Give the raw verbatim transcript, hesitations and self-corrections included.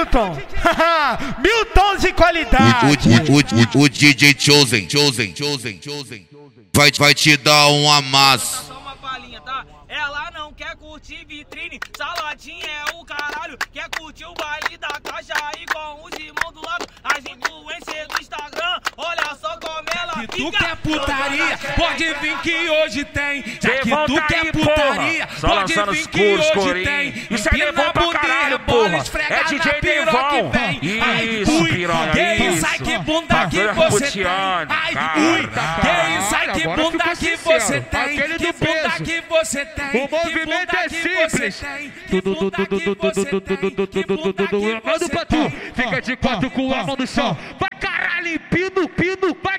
Milton. Mil tons de qualidade. O, o, o, o D J Chosen, Chosen, Chosen, Chosen vai, vai te dar um amasso. Só uma palhinha, tá? Ela não quer curtir vitrine, saladinha é o caralho. Quer curtir o baile da caixa aí com os irmãos do lado. As influências do Instagram, olha só como ela Se fica. tu quer putaria, pode vir que hoje tem. Já que Levanta tu quer aí, putaria, porra. Só pode lançando vir os que puros, hoje corinho. tem. Isso é Empina Devon a pra bunda e caralho, rebola, porra. esfrega É na D J piroca Devon. que vem. Ai, Isso, ui, piranha, que isso, ai isso. que bunda que Bagulho você tem. Putiane, Ai, cara. ui, que isso, ai que Agora bunda ficou que sincero. você tem. Aquele Que do bunda peso. que você tem. O movimento é simples. Manda pra tu. Fica de quatro com a mão no chão. Vai caralho, pino, pino, vai